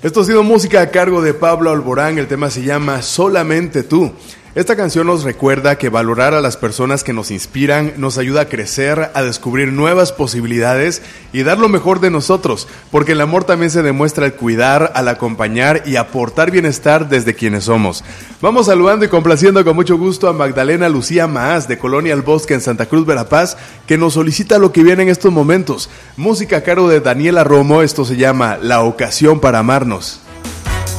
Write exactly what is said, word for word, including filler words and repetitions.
Esto ha sido música a cargo de Pablo Alborán, el tema se llama Solamente Tú. Esta canción nos recuerda que valorar a las personas que nos inspiran nos ayuda a crecer, a descubrir nuevas posibilidades y dar lo mejor de nosotros, porque el amor también se demuestra al cuidar, al acompañar y aportar bienestar desde quienes somos. Vamos saludando y complaciendo con mucho gusto a Magdalena Lucía Maás de Colonia El Bosque en Santa Cruz, Verapaz, que nos solicita lo que viene en estos momentos. Música a cargo de Daniela Romo, esto se llama La Ocasión para Amarnos.